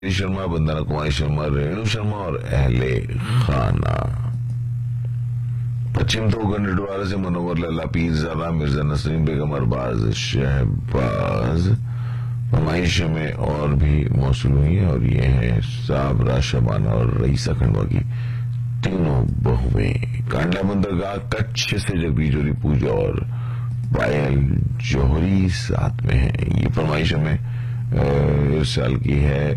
शर्मा, बंदना कुमारी शर्मा, रेणु शर्मा और अहले खाना। पश्चिम तो गंडवाड़ा से मनोवर लल्ला, पीर जरा, मिर्जा नसरीन बेगम, अरबाज शहबाज। फरमाइश में और भी मौसूल हुई है और ये है साबरा शबाना और रईसा खंडवा की तीनों बहुएं। कांडला बंदरगाह कच्छ से जगदीशोरी पूजा और पायल जौहरी साथ में है। ये फरमाइश में इस साल की है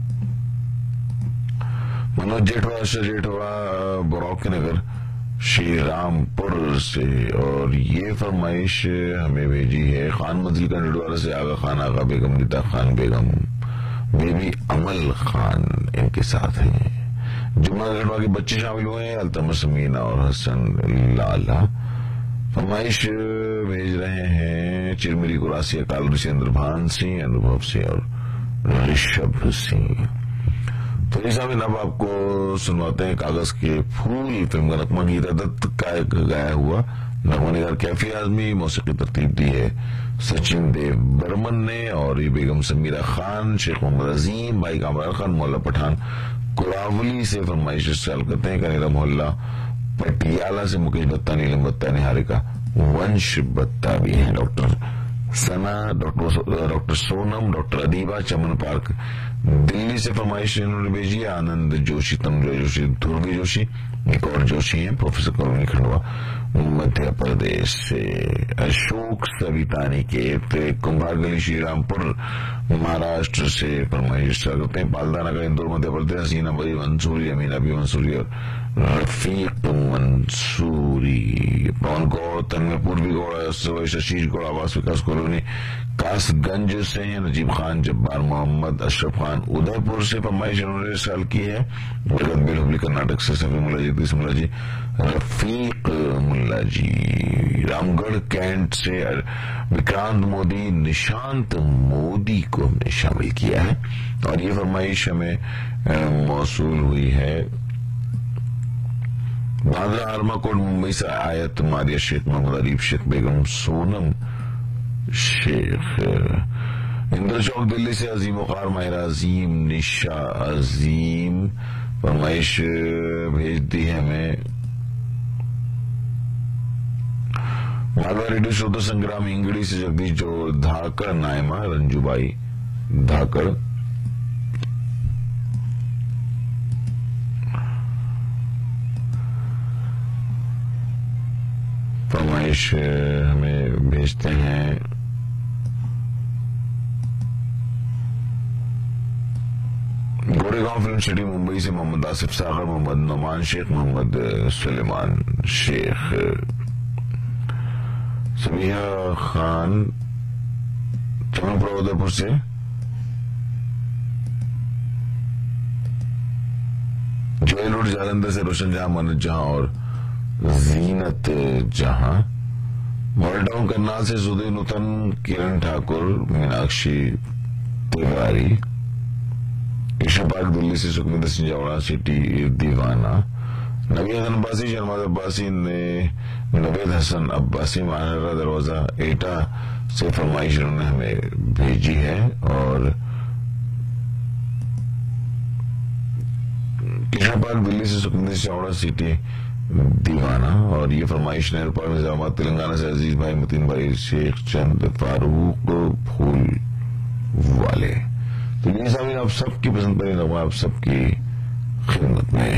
मनोज जेठवा, अशर जेठवा, बरौक नगर, श्री रामपुर से। और ये फरमाइश हमें भेजी है खान मंजिल का नडवारा से आगा खान, आगा बेगम, नीता खान बेगम, बेबी अमल खान इनके साथ हैं। जुम्मन गढ़वा के बच्चे शामिल हुए हैं, अल्तमस मीना और हसन लाला। फरमाइश भेज रहे हैं चिरमिरी कुरासी, अकाल से इंद्रभान सिंह, अनुभव सिंह और ऋषभ सिंह। तो इस समय अब आपको सुनवाते हैं कागज के फूल फिल्म का नगमा। गीता दत्त का गाया हुआ नगमा निगार कैफी आजमी, मौसीकी तरतीब दी है सचिन देव बर्मन ने। और ये बेगम समीरा खान, शेख मोहम्मद अजीम, भाई कामरान खान, मोहल्ला पठान कुलावली से फरमाइश साल करते हैं। कनेरा मोहल्ला पटियाला से मुकेश बत्ता, नीलम बत्ता, निहारिका वंश बत्ता भी है। डॉक्टर सना, डॉक्टर सोनम, डॉक्टर अदीबा चमन पार्क दिल्ली से फरमाइश इन्होंने भेजी है। आनंद जोशी, तनुजा जोशी, ध्रुवी जोशी, एक और जोशी हैं, प्रोफेसर कॉलोनी खंडवा मध्य प्रदेश से। अशोक सवितानी के कुंभार गली श्रीरामपुर महाराष्ट्र से फरमाइश करते हैं। पालदाना का इंदौर मध्य प्रदेश, हसीना बरी मंसूरी, अमीना बी मंसूरी और रफीक मंसूरी। पवन गौड़, तन्मय पूर्वी गौड़, शशीष गौड़, आवास विकास कॉलोनी कासगंज से। नजीब खान, जब्बार मोहम्मद, अशरफ खान उदयपुर से फरमाइश उन्होंने साल की है। जगत बेल हुबली कर्नाटक से सफी मुल्ला जी, तीस मुल्ला जी, रफीक मुल्ला जी। रामगढ़ कैंट से विक्रांत मोदी, निशांत मोदी को हमने शामिल किया है। और ये फरमाइश हमें मौसूल हुई है बांद्रा आर्माकोट मुंबई से आयत मारिया शेख, मोहम्मद अरीफ शेख, बेगम सोनम शेख। इंद्र चौक दिल्ली से अजीम वकार, माहिरा अजीम, निशा अजीम फरमाइश भेज दी है हमें। मालवा रेडियो श्रोता संग्राम इंगड़ी से जगदीश जो धाकड़, नायमा, रंजूबाई धाकड़। फरमाइश हमें भेजते हैं गोरेगांव फिल्म सिटी मुंबई से मोहम्मद आसिफ सागर, मोहम्मद नुमान शेख, मोहम्मद सुलेमान शेख। सबिया खान चमनपुरा उदयपुर से। जोएल रोड जालंधर से रोशन जहां, मनोज जहां और जीनत जहां। मॉडल करनाल से सुधीर नूतन, किरण ठाकुर, मीनाक्षी तिवारी। ईशा पार्क दिल्ली से सुखविंदर सिंह जावड़ा, सिटी दीवाना। नवीद हसन अब्बासी, शर्माद अब्बासी ने नवेद हसन अब्बासी, महाराजा दरवाजा एटा से फरमाइश उन्होंने हमें भेजी है। और ईशा पार्क दिल्ली से सुखविंदर सिंह जावड़ा, सिटी दीवाना। और ये फरमाइश ने निजामाबाद तेलंगाना से अजीज भाई, मतीन भाई, शेख चंद फारूक फूल वाले। तो ये साहब आप सबकी पसंद पर आप सबकी खिदमत में।